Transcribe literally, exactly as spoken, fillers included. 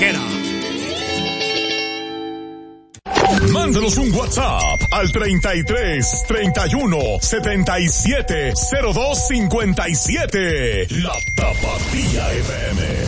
tiquera. Mándanos un WhatsApp al treinta y tres, treinta y uno, setenta y siete, cero dos cincuenta y siete. La Tapatía F M.